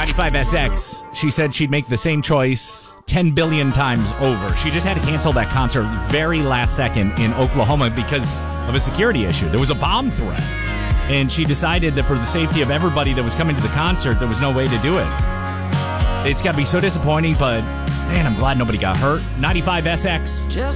95SX. She said she'd make the same choice 10 billion times over. She just had to cancel that concert very last second in Oklahoma because of a security issue. There was a bomb threat. And she decided that for the safety of everybody that was coming to the concert, there was no way to do it. It's got to be so disappointing, but man, I'm glad nobody got hurt. 95SX.